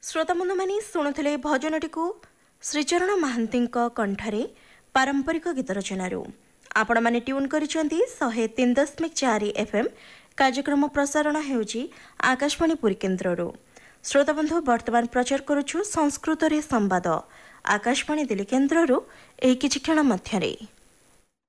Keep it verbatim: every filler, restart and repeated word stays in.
श्रोताबंधु माने शुणुले भजनटी को श्रीचरण महांती कंठरे पारंपरिक गीत रचनारू आपण माने ट्यून करिसेंती शहे तीन दशमिक चार एफएम कार्यक्रम प्रसारण हेउची आकाशवाणी पुरी केन्द्ररू। श्रोताबंधु वर्तमान प्रचार करुछु संस्कृत रे संवाद आकाशवाणी दिल्ली केन्द्ररू एही किछि क्षण मध्यरे।